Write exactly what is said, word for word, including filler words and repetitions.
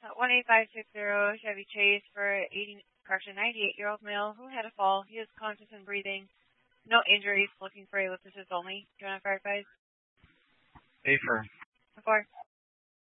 one eight five six zero Chevy Chase for eighty, correction, ninety-eight-year-old male who had a fall. He is conscious and breathing. No injuries. Looking for a witnesses only. Do you want to verify? A for. Four.